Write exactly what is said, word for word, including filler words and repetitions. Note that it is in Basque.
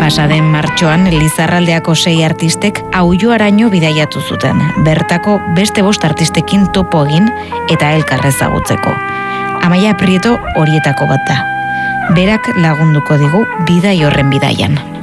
Pasaden martxoan Lizarraldeako sei artistek Aulloaraino bidaiatu zuten, bertako beste bost artistekin topo egin eta elkar ezagutzeko. Amaia Prieto horietako bat da. Berak lagunduko digu bidai horren bidaian.